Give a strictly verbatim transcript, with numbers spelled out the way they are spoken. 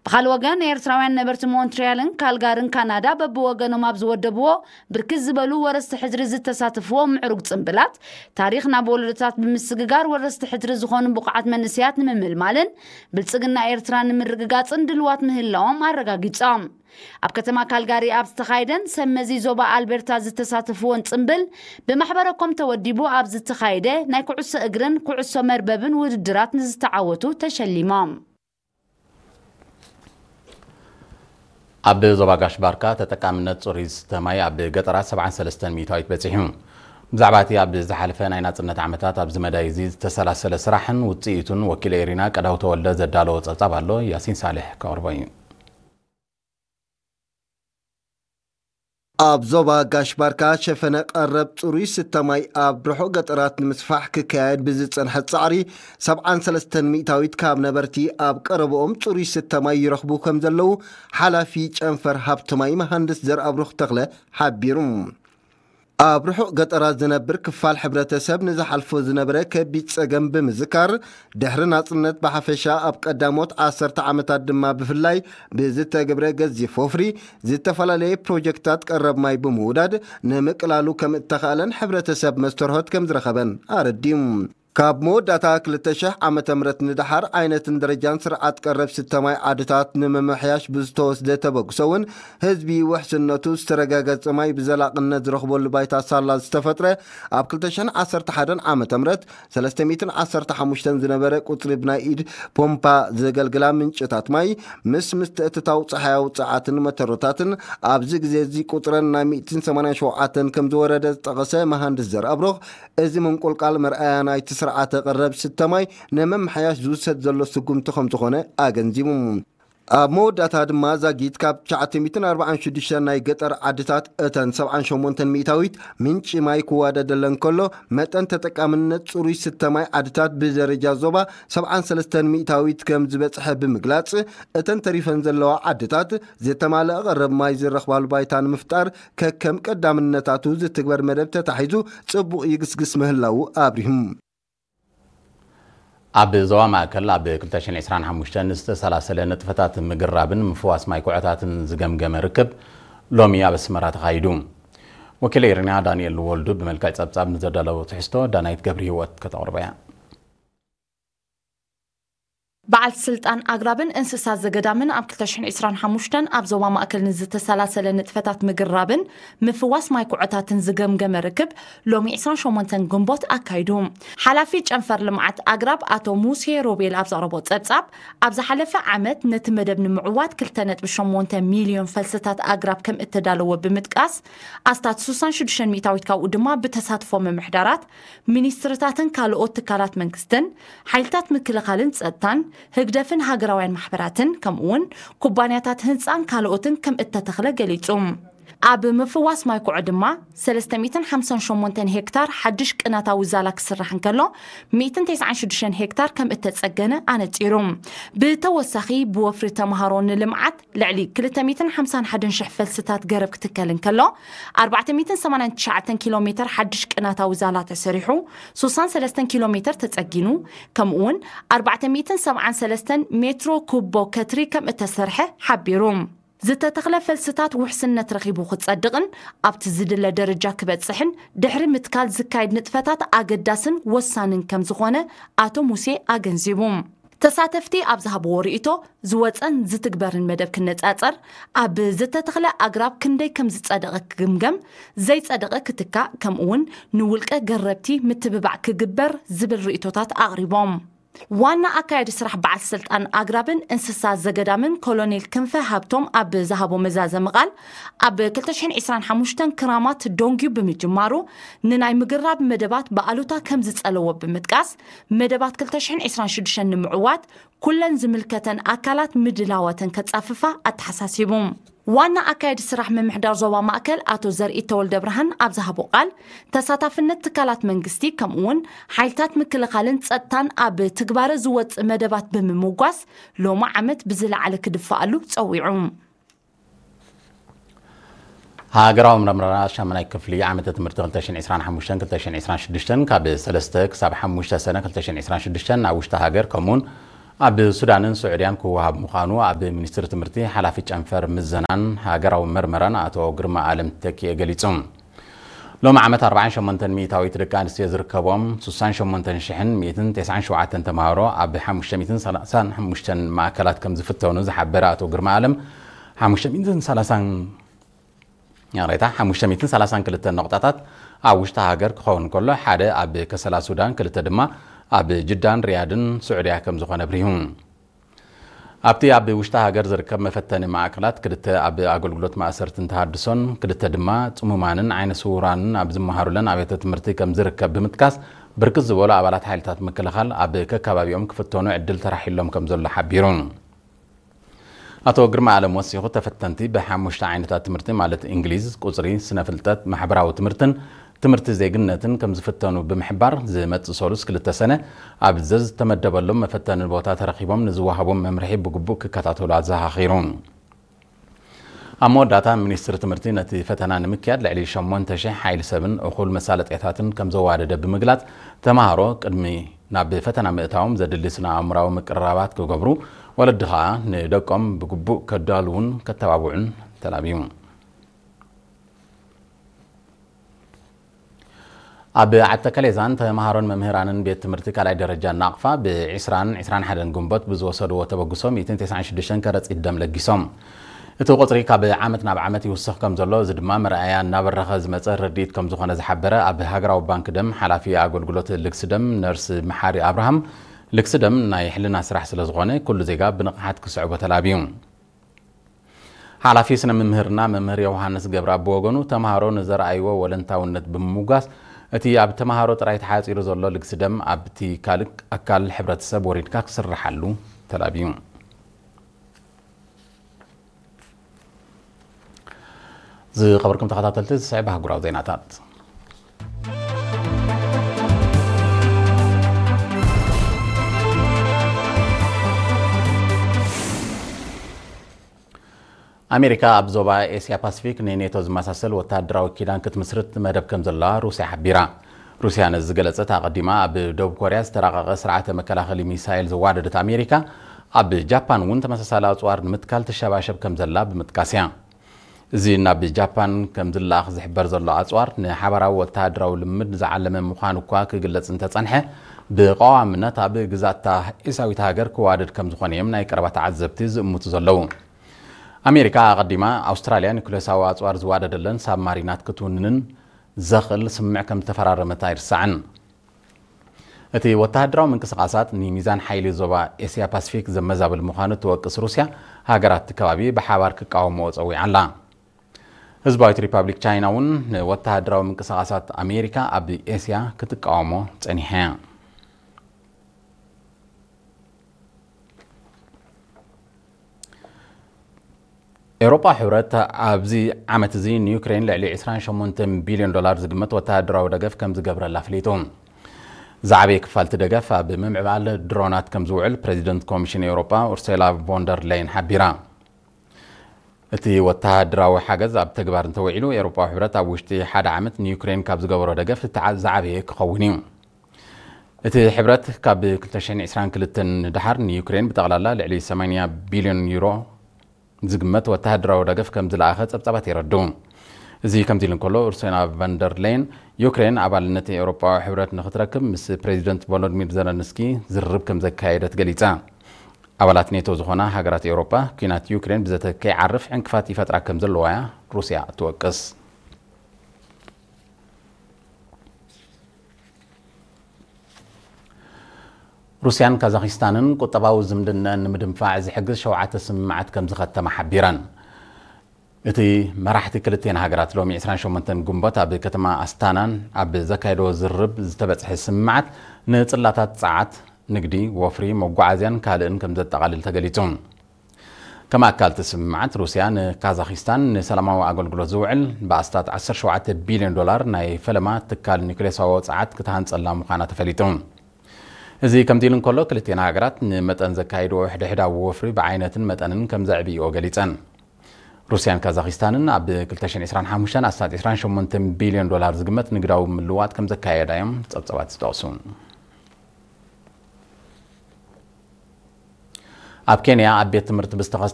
بخال وغان إيرتراوያን نبرت مونتريالن كالغارن كندا ببوغنهم أب زودبو بركز زبلو ورست حجر زتساتفو معروق صنبلات تاريخنا بولدታት بمسغጋር ورست حجر ዝኮኑ بقعات منسيات نمملمالن بلصغنا إيرتران ምርግጋጽን ድልዋት ምህላዎም አረጋግጫም ኣብ ከተማ ካልጋሪ ኣብ ዝተኻይደን ሰመዚ ዞባ ኣልበርታ ዝተሳተፉን ጽምብል ብማሕበረkom ተወዲቡ ኣብ ዝተኻይደ ናይ ኩዕሶ እግርን ኩዕሶ መርበብን ውድድራት ንዝተዓወቱ ተሸሊሞም ኣብ ዞባ ጋሽባርካ ተጠቃምነት ጾሪዝ ተማይ ኣብ ገጠራት ሰብዓን ሰለስተን ሚታዊት በጽሑ ብዛዕባቲ ኣብ ዝሓለፈ ናይ ናጽነት ዓመታት ኣብ ዝመዳይ ዚ ተሰላሰለ ስራሕን ውጽኢቱን ወኪል ኤሪና ቀዳው ተወልደ ዘዳለው ጸብጻብ ኣሎ ያሲን ሳሌሕ ከርበይ ኣብ ዞባ ጋሽባርካ ሸፈነ ቀረብ ጽሩይ ስተማይ ኣብ ርሑቕ ገጠራት ንምስፋሕ ክካየድ ብዝጸንሐ ጻዕሪ ሰብዓን ሰለስተን ሚእታዊት ካብ ነበርቲ ኣብ ቀረብኦም ጽሩይ ስተማይ ይረኽቡ ከም ዘለው ሓላፊ ጨንፈር ሃብተማይ መሃንድስ ዘርአብሩኽ ተኽለ ሓቢሩ ኣብ ርሑቕ ገጠራት ዝነብር ክፋል ሕብረተሰብ ንዝሓልፎ ዝነበረ ከቢድ ጸገም ብምዝካር ድሕሪ ናጽነት ብሓፈሻ ኣብ ቀዳሞት ዓሰርተ ዓመታት ድማ ብፍላይ ብዝተገብረ ገዚፍ ወፍሪ ዝተፈላለየ ፕሮጀክታት ቀረብ ማይ ብምውዳድ ንምቅላሉ ከም እተኻለን ሕብረተሰብ መስተርሆት ከም ዝረኸበን ኣረዲሙ ካብ መወዳታ ክልተ ሺህ ዓመተ ምህረት ንድሓር ዓይነትን ደረጃን ስርዓት ቀረብ ስተማይ ዓድታት ንምምሕያሽ ብዝተወስደ ተበግሶውን ህዝቢ ውሕስነቱ ዝተረጋገፀ ማይ ብዘላቅነት ዝረኽበሉ ባይታ ሳላ ዝተፈጥረ ኣብ ክልተ ሺህ ዓሰርተ ሓደ ዓመተ ምህረት ሰለስተ ሚእቲ ዓሰርተ ሓሙሽተ ዝነበረ ቁፅሪ ብናይ ኢድ ፖምፓ ዘገልግላ ምንጭታት ማይ ምስ ምስትእትታው ፀሓያዊ ፀዓትን መተሮታትን ኣብዚ ግዜ እዚ ቁጥረን ናይ ሚእቲ ሰማንያ ሸውዓተ ከም ዝወረደ ዝጠቐሰ መሃንድስ ዘርአብሮኽ እዚ ምንቁልቃል መርኣያ ናይቲ ስርዓተ ቀረብ ስተማይ ነመምሕያሽ ዝውሰድ ዘሎ ስጉምቲ ከም ዝኾነ ኣገንዚሙ ኣብ መወዳታ ድማ ዛጊት ካብ ትሽዓተ ሚእቲ ኣርባዓን ሽዱሽተ ናይ ገጠር ዓድታት እተን ሰብዓን ሸሞንተ ሚእታዊት ምንጭ ማይ ክዋደደለን ከሎ መጠን ተጠቃምነት ጽሩይ ስተማይ ዓድታት ብደረጃ ዞባ ሰብዓን ሰለስተ ሚእታዊት ከም ዝበጽሐ ብምግላጽ እተን ተሪፈን ዘለዋ ዓድታት ዝተማለአ ቀረብ ማይ ዝረኽባሉ ባይታ ንምፍጣር ከከም ቀዳምነታቱ ዝትግበር መደብ ተታሒዙ ጽቡቕ ይግስግስ ምህላው አብሪህም ኣብ ዞባ ማእከል ኣብ ክልተ ሺህ ዒስራን ሓሙሽተ ዝተሰላሰለ ነጥፈታት ምግራብን ምፍዋስ ማይ ኩዕታትን ዝገምገመ ርክብ ሎሚ ኣብ ኣስመራ ተኻይዱ ወኪል ኤሪና ዳንኤል ወልዱ ብመልክዕ ጸብጻብ ንዘዳለው ትሕዝቶ ዳናይት ገብሪ ህይወት ከተቕርበያ بعد سلطان أقربن انسسات زقدامن أب كلتا شحن عسران حموشتن أب زوا مأكل نزت سلاسل نتفتات مقرابن مفواس مايكو عتاتن زقم قم ركب لومي عسران شومنتن قنبوت أكايدوم حلافي جنفر لمعات أقرب أتو موسي روبيل أب زغربوت زبزاب أب زحلفة عمد نتمدب نمعوات كلتانت بشومونتن مليون فلستات أقرب كم اتدالو بمتقاس أستات سوسان شدشن ميتاويت كاو دما بتساتفو من محدارات منيسترتاتن كالووت تكالات منكستن حيلتات مكلقالن تسأتان هجدفن هاجراوين محبراتن كم اون كوبانياتات هنسان كالوتن كم اتتخلق قليتهم أب مفواس ما يكو عدما سلسة ميتن حمسن شومونتن هكتار حدش كناتا وزالك سرحن كلو ميتن تسعن شدشن هكتار كم اتتسقنا أنا تيروم بتوسخي بوفر تمهارون لمعات لعلي كلتا ميتن حمسان حدن شحفل ستات قرب كتكالن كلو أربعة ميتن سمانان تشعتن كيلومتر حدش كناتا وزالات سريحو سوسان سلستن كيلومتر تتسقنو كم اون أربعة ميتن سبعان سلستن مترو كوبو كتري كم اتسرحه حبيروم زتا تخلى فلستات وحسنة رخيبو ختصدقن أبت زدل درجة كبتصحن دحر متكال زكايد نتفتات أقداسن وسانن كم زخونة آتو موسي أغنزيبوم تساتفتي أب زهب ورئيتو زواتن زتكبرن مدب كنت أتر أب زتا تخلى أقراب كندي كم زتصدقك جمجم زي تصدقك كتكا كم اون نولك قربتي متببع كجبر زبل رئيتوتات أغربوم وانا أكايد سرح بعد سلطان أقربن انسسات زقدامن كولونيل كنفة هابتوم أب زهبو مزازة مغال أب كلتشحين عسران حموشتن كرامات دونجيو بمجمارو نناي مقرب مدبات بقالوتا كم زتسألوه بمتقاس مدبات كلتشحين عسران شدشن نمعوات كلن زملكتن أكالات مدلاواتن كتصاففة أتحساسيبوم وانا أكايد سرح من محدار زوا مأكل آتو زرقي تول دبرهن أبزهبو قال تساتفنت تكالات منقستي كمون حيلتات مكلقالن تسأتان أب تكبار زوات مدبات بمموقاس لو ما عمت بزل على كدفالو تسويعوم هاجراو مرمرنا شامناي كفلي عامة تمرت كلتا شحن عسران حموشتن كلتا شحن عسران شدشتن كاب سلسته كساب حموشتا سنة كلتا شحن عسران شدشتن ناوشتا هاجر كمون ኣብ ሱዳንን ስዑድያን ክወሃብ ምዃኑ ኣብ ሚኒስትሪ ትምህርቲ ሓላፊ ጨንፈር ምዘናን ሃገራዊ መርመራን ኣቶ ግርማ ኣለም ተኪየ ገሊጾም ሎም ዓመት ኣርባዓን ሸሞንተን ሚእታዊት ደቂ ኣንስትዮ ዝርከቦም ስሳን ሸሞንተን ሽሕን ሚእትን ተስዓን ሸውዓተን ተማሃሮ ኣብ ሓሙሽተ ሚእትን ሰላሳን ሓሙሽተን ማእከላት ከም ዝፍተኑ ዝሓበረ ኣቶ ግርማ ኣለም ሓሙሽተ ሚእትን ሰላሳን ያሬታ ሓሙሽተ ሚእትን ሰላሳን ክልተ ነቁጣታት ኣብ ውሽጢ ሃገር ክኸውን ከሎ ሓደ ኣብ ከሰላ ሱዳን ክልተ ድማ ኣብ ጅዳን ሪያድን ስዑድያ ከም ዝኾነ ብሪሁ ኣብቲ ኣብ ውሽጢ ሃገር ዝርከብ መፈተኒ ማእከላት ክልተ ኣብ ኣገልግሎት ማእሰርትን ተሃድሶን ክልተ ድማ ጽሙማንን ዓይነ ስውራንን ኣብ ዝመሃሩለን ኣብያተ ትምህርቲ ከም ዝርከብ ብምጥቃስ ብርክት ዝበሉ ኣባላት ሓይልታት ምክልኻል ኣብ ከከባቢኦም ክፍተኑ ዕድል ተራሒሎም ከም ዘሎ ሓቢሩ ኣቶ ግርማ ኣለም ወሲኹ ተፈተንቲ ብሓሙሽተ ዓይነታት ትምህርቲ ማለት እንግሊዝ፣ ቁጽሪ፣ ስነ ፍልጠት፣ ማሕበራዊ ትምህርትን ትምህርቲ ዜግነትን ከም ዝፍተኑ ብምሕባር ዝመጽእ ሰሉስ ክልተ ሰነ ኣብ ዘዝ ተመደበሎም መፈተኒ ቦታ ተረኺቦም ንዝወሃቦም መምርሒ ብግቡእ ክከታተሉ ኣዘኻኺሩ ኣብ መወዳእታ ሚኒስትሪ ትምህርቲ ነቲ ፈተና ንምክያድ ልዕሊ ሸሞንተ ሽሕ ሓይሊ ሰብን እኹል መሳለጥያታትን ከም ዘዋደደ ብምግላጽ ተማሃሮ ቅድሚ ናብ ፈተና ምእታዎም ዘድሊ ስነ ኣእምራዊ ምቅርራባት ክገብሩ ወለዲ ከዓ ንደቆም ብግቡእ ከዳልውን ከተባብዑን ተላቢዩ ኣብ ዓተከሌዛን ተማሃሮን መምህራንን ቤት ትምህርቲ ካልኣይ ደረጃ ናቕፋ ብ20 ዒስራን ሓደን ግንቦት ብዝወሰድዎ ተበግሶ ሚእትን ተስዓን ሽዱሽተን ከረጺት ደም ለጊሶም እቲ ቁጽሪ ካብ ዓመት ናብ ዓመት ይውስኽ ከም ዘሎ እዚ ድማ መርኣያ እናበረኸ ዝመፀ ረዲት ከም ዝኾነ ዝሓበረ ኣብ ሃገራዊ ባንክ ደም ሓላፊ ኣገልግሎት ልግሲ ደም ነርስ መሓሪ ኣብርሃም ልግሲ ደም ናይ ሕልና ስራሕ ስለ ዝኾነ ኩሉ ዜጋ ብንቕሓት ክስዕቦ ተላቢዩ ሓላፊ ስነ መምህርና መምህር ዮሃንስ ገብረ ኣብ ወገኑ ተማሃሮ ንዘረኣይዎ ወለንታውነት ብምውጋስ እቲ ኣብ ተማሃሮ ጥራይ ተሓፂሩ ዘሎ ልግሲ ደም ኣብቲ ካልእ ኣካል ሕብረተሰብ ወሪድካ ክስራሓሉ ተላቢዩ ዝኸበርኩም ተኸታተልቲ ዝስዕብ ኣህጉራዊ ዜናታት ኣሜሪካ ኣብ ዞባ ኤስያ ፓሲፊክ ንኔቶ ዝመሳሰል ወታደራዊ ኪዳን ክትምስርት መደብ ከም ዘላ ሩስያ ሓቢራ ሩስያ ነዚ ዝገለጸት ኣቐዲማ ኣብ ደቡብ ኮርያ ዝተራቐቐ ስርዓተ መከላኸሊ ሚሳኤል ዝዋደደት ኣሜሪካ ኣብ ጃፓን እውን ተመሳሳሊ ኣጽዋር ንምትካል ተሸባሸብ ከም ዘላ ብምጥቃስ እያ እዚ ናብ ጃፓን ከም ዝለኣኽ ዝሕበር ዘሎ ኣጽዋር ንሓበራዊ ወታደራዊ ልምድ ዝዓለመ ምዃኑ እኳ ክግለጽ እንተጸንሐ ብቐዋምነት ኣብ ግዛእታ ኤሳዊት ሃገር ክዋደድ ከም ዝኾነ እዮም ናይ ቀረባ ተዓዘብቲ ዝእምቱ ዘለዉ ኣሜሪካ ኣቐዲማ ኣውስትራልያ ኒኩሌሳዊ ኣጽዋር ዝዋደደለን ሳብማሪናት ክትውንንን ዘኽእል ስምዕ ከም ዝተፈራረመት ኣይርሳዕን እቲ ወታደራዊ ምንቅስቓሳት ንሚዛን ሓይሊ ዞባ ኤስያ ፓሲፊክ ዘመዛብል ምዃኑ ትወቅስ ሩስያ ሃገራት ከባቢ ብሓባር ክቃወምዎ ፀዊዓ ኣላ ህዝባዊት ሪፐብሊክ ቻይና እውን ንወታደራዊ ምንቅስቓሳት ኣሜሪካ ኣብ ኤስያ ክትቃወሞ ፀኒሓ እያ ኤውሮጳ ሕብረት ኣብዚ ዓመት እዚ ንዩክሬን ልዕሊ ዒስራን ሸሞንተ ቢልዮን ዶላር ዝግመት ወታደራዊ ደገፍ ከም ዝገብረላ ኣፍሊጡ ዝዓበየ ክፋልቲ ደገፍ ኣብ ምምዕባል ድሮናት ከም ዝውዕል ፕሬዚደንት ኮሚሽን ኤውሮጳ ኡርሱላ ቮንደር ላይን ሓቢራ እቲ ወታደራዊ ሓገዝ ኣብ ተግባር እንተውዒሉ ኤውሮጳ ሕብረት ኣብ ውሽጢ ሓደ ዓመት ንዩክሬን ካብ ዝገበሮ ደገፍ ዝዓበየ ክኸውን እዩ እቲ ሕብረት ካብ ክልተ ሽሕን ዒስራን ክልተን ድሓር ንዩክሬን ብጠቕላላ ልዕሊ ሰማንያ ቢልዮን ዩሮ ዝግመት ወታደራዊ ደገፍ ከም ዝለኣኸ ጸብጻባት ይረዱ እዚ ከምዚ ኢሉ እንከሎ ኡርሱላ ቮንደር ላይን ዩክሬን ኣባልነት ኤውሮጳዊ ሕብረት ንኽትረክብ ምስ ፕሬዚደንት ቮሎዲሚር ዘለንስኪ ዝርርብ ከም ዘካየደት ገሊጻ ኣባላት ኔቶ ዝኾና ሃገራት ኤውሮጳ ኩናት ዩክሬን ብዘተ ከይዓርፍ ዕንቅፋት ይፈጥራ ከም ዘለዋ ሩስያ ትወቅስ ሩስያን ካዛክስታንን ቁጠባዊ ዝምድና ንምድንፋዕ ዝሕግዝ ሸውዓተ ስምምዓት ከም ዝኸተማ ሓቢረን እቲ መራሕቲ ክልቴን ሃገራት ሎሚ ዒስራን ሸሞንተ ግንቦት ኣብ ከተማ ኣስታናን ኣብ ዘካየዶ ዝርብ ዝተበጽሐ ስምምዓት ንጽላታት ጸዓት ንግዲ ወፍሪ መጓዓዝያን ካልእን ከም ዘጠቓልል ተገሊጹ ከማ ኣካልቲ ስምምዓት ሩስያ ንካዛክስታን ንሰላማዊ ኣገልግሎት ዝውዕል ብኣስታት ዓሰርተ ሸውዓተ ቢልዮን ዶላር ናይ ፈለማ ትካል ኒኩሌሳዊ ጸዓት ክትሃንጸላ ምዃና ተፈሊጡ እዚ ከምዚ ኢሉ እንከሎ ክልቴን ሃገራት ንመጠን ዘካይድዎ ሕድሕዳዊ ወፍሪ ብዓይነትን መጠንን ከም ዘዕብይኦ ገሊጸን ሩስያን ካዛክስታንን ኣብ ክልተ ሽሕን ዒስራን ሓሙሽተ ኣስታት ዒስራን ሸሞንተ ቢልዮን ዶላር ዝግመት ንግዳዊ ምልዋጥ ከም ዘካየዳ እዮም ጸብጻባት ዝጠቕሱ ኣብ ኬንያ ኣብ ቤት ትምህርቲ ብዝተኸስተ